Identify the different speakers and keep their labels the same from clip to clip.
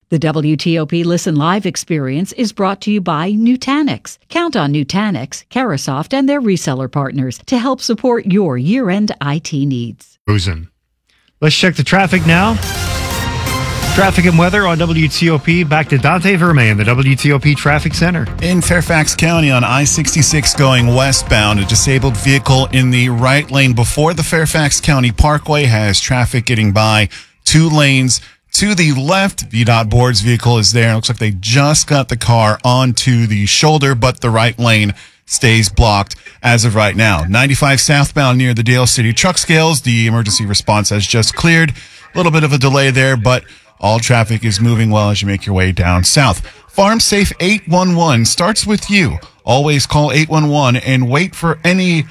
Speaker 1: The WTOP Listen Live experience is brought to you by Nutanix. Count on Nutanix, Carahsoft, and their reseller partners to help support your year-end IT needs.
Speaker 2: Let's check the traffic now. Traffic and weather on WTOP. Back to Dante Verme in the WTOP Traffic Center.
Speaker 3: In Fairfax County on I-66 going westbound, a disabled vehicle in the right lane before the Fairfax County Parkway has traffic getting by 2 lanes. To the left, VDOT Board's vehicle is there. It looks like they just got the car onto the shoulder, but the right lane stays blocked as of right now. 95 southbound near the Dale City truck scales. The emergency response has just cleared. A little bit of a delay there, but all traffic is moving well as you make your way down south. Farm Safe 811 starts with you. Always call 811 and wait for any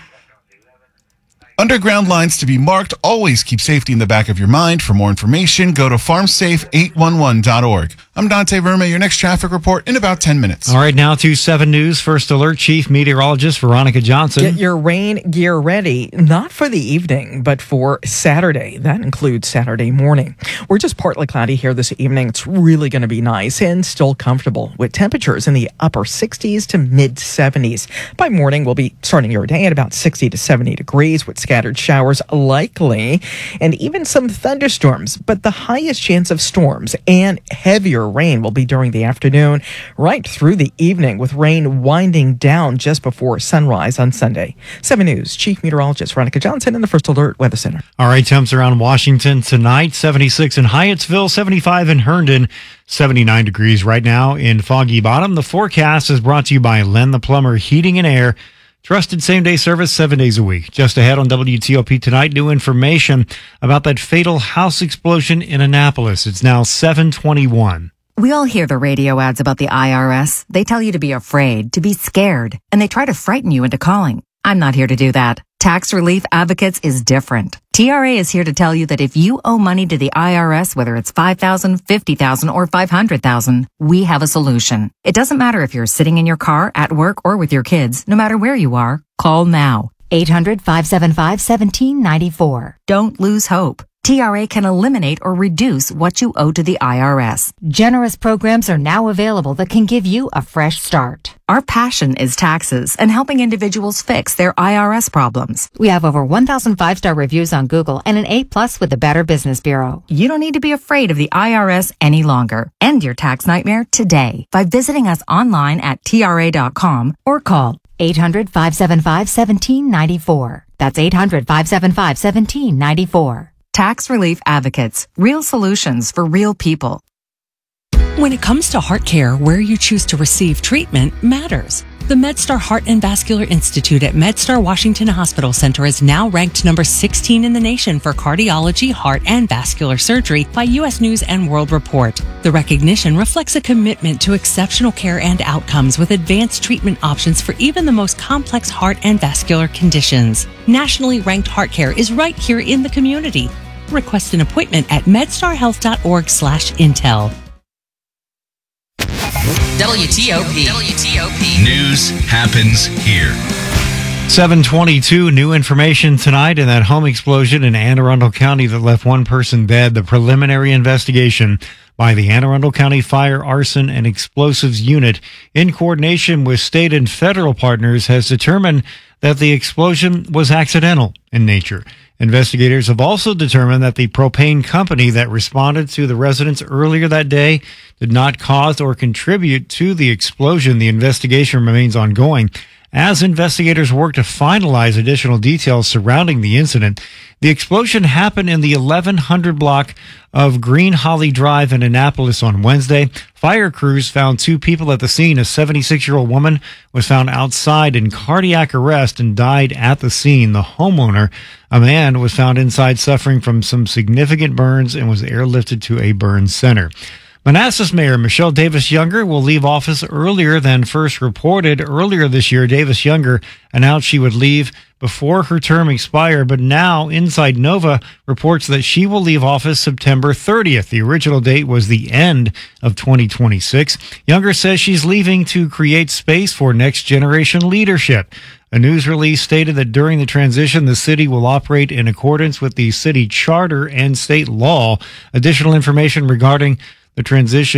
Speaker 3: underground lines to be marked. Always keep safety in the back of your mind. For more information, go to farmsafe811.org. I'm Dante Verme, your next traffic report in about 10 minutes.
Speaker 2: All right, now to 7 News First Alert Chief Meteorologist Veronica Johnson.
Speaker 4: Get your rain gear ready, not for the evening, but for Saturday. That includes Saturday morning. We're just partly cloudy here this evening. It's really going to be nice and still comfortable with temperatures in the upper 60s to mid 70s. By morning, we'll be starting your day at about 60 to 70 degrees with scattered showers likely and even some thunderstorms. But the highest chance of storms and heavier rain will be during the afternoon right through the evening, with rain winding down just before sunrise on Sunday. 7 News Chief Meteorologist Veronica Johnson in the First Alert Weather Center.
Speaker 2: All right, temps around Washington tonight, 76 in Hyattsville, 75 in Herndon, 79 degrees right now in Foggy Bottom. The forecast is brought to you by Len the Plumber Heating and Air. Trusted same-day service 7 days a week. Just ahead on WTOP tonight, new information about that fatal house explosion in Annapolis. It's now 7:21.
Speaker 5: We all hear the radio ads about the IRS. They tell you to be afraid, to be scared, and they try to frighten you into calling. I'm not here to do that. Tax Relief Advocates is different. TRA is here to tell you that if you owe money to the IRS, whether it's $5,000, $50,000, or $500,000, we have a solution. It doesn't matter if you're sitting in your car, at work, or with your kids. No matter where you are, call now. 800-575-1794. Don't lose hope. TRA can eliminate or reduce what you owe to the IRS.
Speaker 6: Generous programs are now available that can give you a fresh start.
Speaker 5: Our passion is taxes and helping individuals fix their IRS problems.
Speaker 6: We have over 1,000 5-star reviews on Google and an A+ with the Better Business Bureau.
Speaker 5: You don't need to be afraid of the IRS any longer. End your tax nightmare today by visiting us online at TRA.com or call
Speaker 6: 800-575-1794. That's 800-575-1794.
Speaker 5: Tax Relief Advocates. Real solutions for real people.
Speaker 7: When it comes to heart care, where you choose to receive treatment matters. The MedStar Heart and Vascular Institute at MedStar Washington Hospital Center is now ranked number 16 in the nation for cardiology, heart, and vascular surgery by U.S. News and World Report. The recognition reflects a commitment to exceptional care and outcomes with advanced treatment options for even the most complex heart and vascular conditions. Nationally ranked heart care is right here in the community. Request an appointment at medstarhealth.org/intel.
Speaker 8: WTOP. News happens here.
Speaker 2: 7:22, new information tonight in that home explosion in Anne Arundel County that left one person dead. The preliminary investigation by the Anne Arundel County Fire, Arson, and Explosives Unit, in coordination with state and federal partners, has determined that the explosion was accidental in nature. Investigators have also determined that the propane company that responded to the residents earlier that day did not cause or contribute to the explosion. The investigation remains ongoing as investigators work to finalize additional details surrounding the incident. The explosion happened in the 1100 block of Green Holly Drive in Annapolis on Wednesday. Fire crews found 2 people at the scene. A 76-year-old woman was found outside in cardiac arrest and died at the scene. The homeowner, a man, was found inside suffering from some significant burns and was airlifted to a burn center. Manassas Mayor Michelle Davis Younger will leave office earlier than first reported. Earlier this year, Davis Younger announced she would leave before her term expired, but now Inside Nova reports that she will leave office September 30th. The original date was the end of 2026. Younger says she's leaving to create space for next generation leadership. A news release stated that during the transition, the city will operate in accordance with the city charter and state law. Additional information regarding the transition